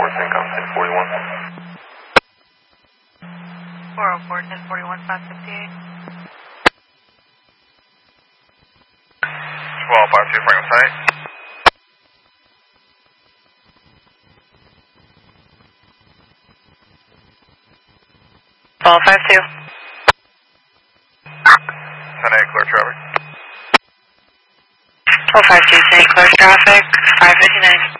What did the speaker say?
income 1041. 404, 1041, 558. 1252, frame of sight. Ball 52. 10-8, clear traffic. Ball 52, clear traffic, 559.